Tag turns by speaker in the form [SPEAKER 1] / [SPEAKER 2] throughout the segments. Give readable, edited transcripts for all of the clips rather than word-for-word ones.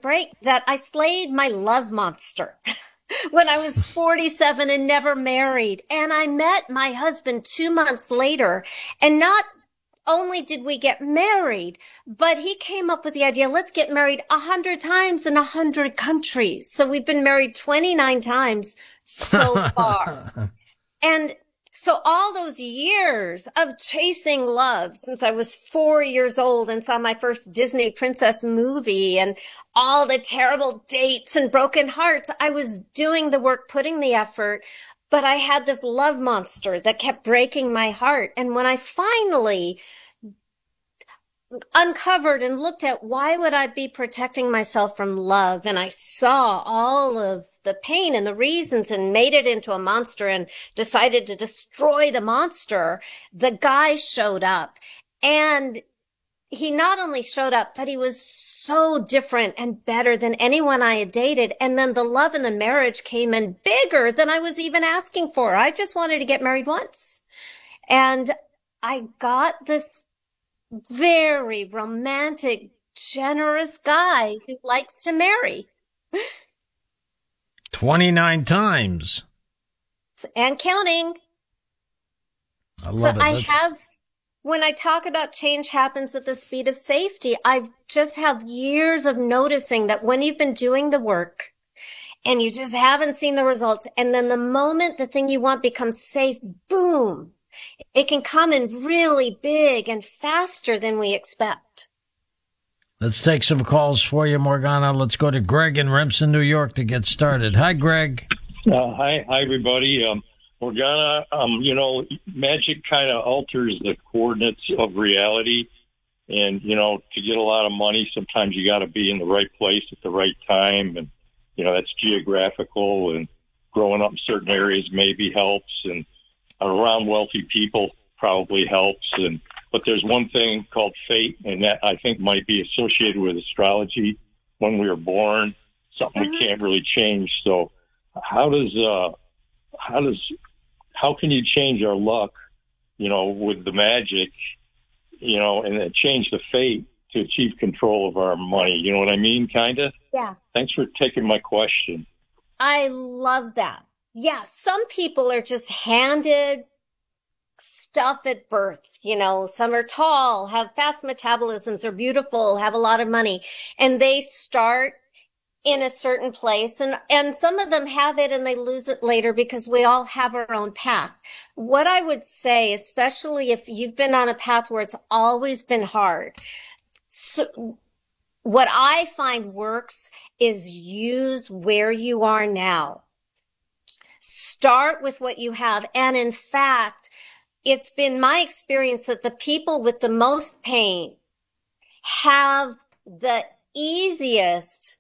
[SPEAKER 1] break that I slayed my love monster when I was 47 and never married. And I met my husband 2 months later, and not only did we get married, but he came up with the idea, let's get married 100 times in 100 countries. So we've been married 29 times so far. And so all those years of chasing love since I was 4 years old and saw my first Disney princess movie and all the terrible dates and broken hearts, I was doing the work, putting the effort, but I had this love monster that kept breaking my heart. And when I finally uncovered and looked at why would I be protecting myself from love, and I saw all of the pain and the reasons and made it into a monster and decided to destroy the monster, the guy showed up. And he not only showed up, but he was so different and better than anyone I had dated. And then the love and the marriage came in bigger than I was even asking for. I just wanted to get married once. And I got this very romantic, generous guy who likes to marry.
[SPEAKER 2] 29 times.
[SPEAKER 1] And counting.
[SPEAKER 2] I love it.
[SPEAKER 1] When I talk about change happens at the speed of safety, I've just have years of noticing that when you've been doing the work and you just haven't seen the results, and then the moment the thing you want becomes safe, boom, it can come in really big and faster than we expect.
[SPEAKER 2] Let's take some calls for you, Morgana. Let's go to Greg in Remsen, New York to get started. Hi, Greg.
[SPEAKER 3] Hi, everybody. Morgana, magic kind of alters the coordinates of reality. And, to get a lot of money, sometimes you got to be in the right place at the right time. And, that's geographical, and growing up in certain areas maybe helps. And around wealthy people probably helps. But there's one thing called fate, and that I think might be associated with astrology when we were born, something we can't really change. So how can you change our luck, with the magic, and then change the fate to achieve control of our money? You know what I mean? Kind of?
[SPEAKER 1] Yeah.
[SPEAKER 3] Thanks for taking my question.
[SPEAKER 1] I love that. Yeah. Some people are just handed stuff at birth. Some are tall, have fast metabolisms, are beautiful, have a lot of money, and they start in a certain place, and some of them have it and they lose it later because we all have our own path. What I would say, especially if you've been on a path where it's always been hard, so what I find works is use where you are now. Start with what you have. And in fact, it's been my experience that the people with the most pain have the easiest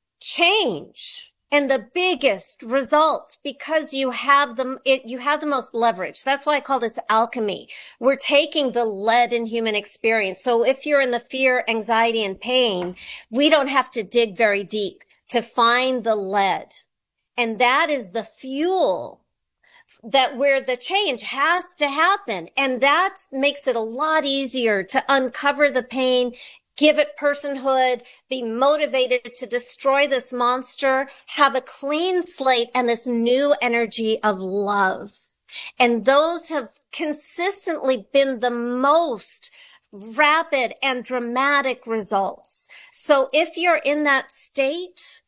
[SPEAKER 1] change and the biggest results because you have the most leverage. That's why I call this alchemy. We're taking the lead in human experience. So if you're in the fear, anxiety, and pain, we don't have to dig very deep to find the lead. And that is the fuel that where the change has to happen. And that makes it a lot easier to uncover the pain, give it personhood, be motivated to destroy this monster, have a clean slate and this new energy of love. And those have consistently been the most rapid and dramatic results. So if you're in that state,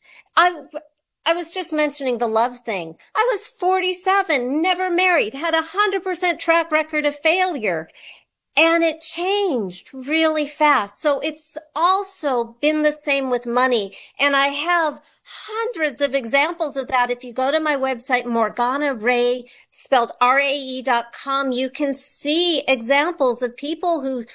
[SPEAKER 1] I was just mentioning the love thing. I was 47, never married, had 100% track record of failure. And it changed really fast. So it's also been the same with money. And I have hundreds of examples of that. If you go to my website, Morgana Rae, spelled RAE.com, you can see examples of people who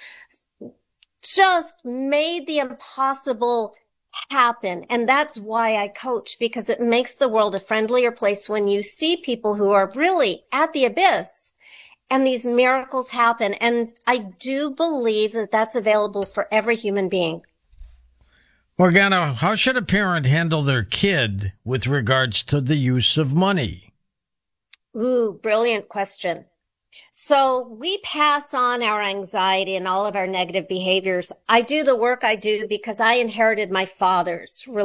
[SPEAKER 1] just made the impossible happen. And that's why I coach, because it makes the world a friendlier place when you see people who are really at the abyss and these miracles happen. And I do believe that that's available for every human being.
[SPEAKER 2] Morgana, how should a parent handle their kid with regards to the use of money?
[SPEAKER 1] Ooh, brilliant question. So we pass on our anxiety and all of our negative behaviors. I do the work I do because I inherited my father's